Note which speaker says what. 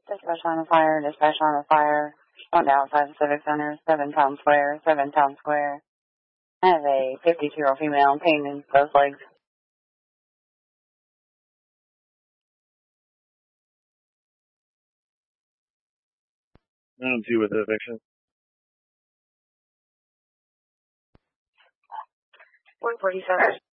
Speaker 1: Dispatch on a fire, dispatch on a fire. One outside the Civic Center, 7 Town Square, 7 Town Square. I have a 52-year-old female pain in both legs.
Speaker 2: Do with the eviction.
Speaker 1: 147.